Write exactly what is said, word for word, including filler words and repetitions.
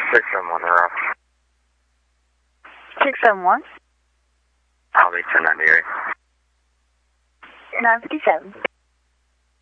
six seven one, they're off. six seven one? I'll be ten ninety-eight. nine fifty-seven.